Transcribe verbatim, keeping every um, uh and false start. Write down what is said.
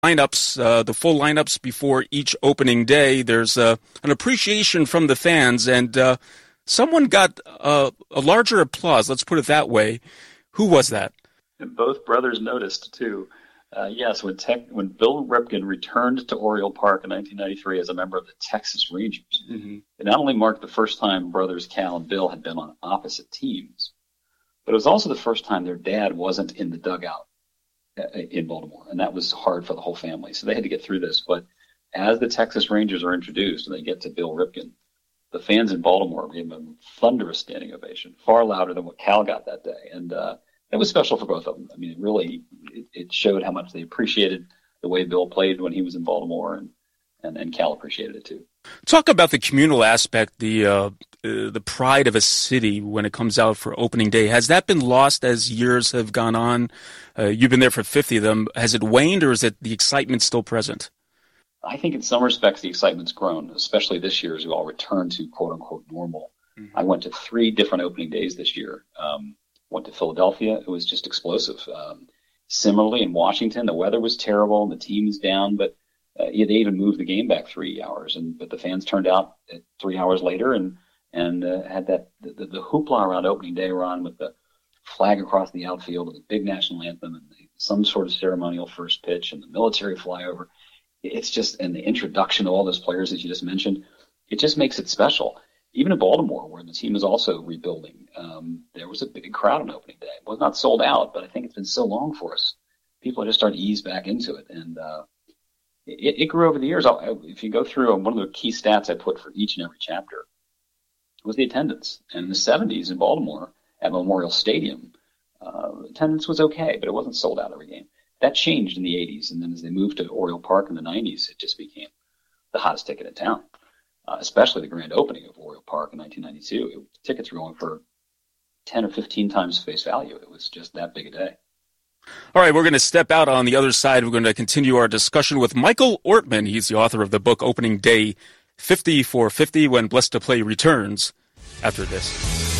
lineups, uh, the full lineups before each opening day. There's uh, an appreciation from the fans, and uh, someone got uh, a larger applause, let's put it that way. Who was that? And both brothers noticed, too. Uh, yes, when Tech, when Bill Ripken returned to Oriole Park in nineteen ninety-three as a member of the Texas Rangers, mm-hmm. it not only marked the first time brothers Cal and Bill had been on opposite teams, but it was also the first time their dad wasn't in the dugout in Baltimore, and that was hard for the whole family. So they had to get through this. But as the Texas Rangers are introduced and they get to Bill Ripken, the fans in Baltimore gave him a thunderous standing ovation, far louder than what Cal got that day. And uh, it was special for both of them. I mean, it really it, it showed how much they appreciated the way Bill played when he was in Baltimore, and, and, and Cal appreciated it too. Talk about the communal aspect, the uh, uh, the pride of a city when it comes out for opening day. Has that been lost as years have gone on? Uh, you've been there for fifty of them. Has it waned, or is it the excitement still present? I think in some respects the excitement's grown, especially this year as we all return to quote-unquote normal. Mm-hmm. I went to three different opening days this year. Um, went to Philadelphia. It was just explosive. Um, similarly, in Washington, the weather was terrible and the team is down, but uh, they even moved the game back three hours. And but the fans turned out at three hours later and and uh, had that the, the, the hoopla around opening day, Ron, with the flag across the outfield and the big national anthem and the, some sort of ceremonial first pitch and the military flyover. It's just, and the introduction of all those players that you just mentioned, it just makes it special. Even in Baltimore, where the team is also rebuilding, um, there was a big crowd on opening day. It was not sold out, but I think it's been so long for us. People are just starting to ease back into it. And uh, it, it grew over the years. I'll, if you go through one of the key stats I put for each and every chapter was the attendance. And in the seventies in Baltimore at Memorial Stadium, uh, attendance was okay, but it wasn't sold out every game. That changed in the eighties, and then as they moved to Oriole Park in the nineties, it just became the hottest ticket in town, uh, especially the grand opening of Oriole Park in nineteen ninety-two. It, tickets were going for ten or fifteen times face value. It was just that big a day. All right, we're going to step out on the other side. We're going to continue our discussion with Michael Ortman. He's the author of the book Opening Day fifty for fifty, When Blessed to Play returns after this.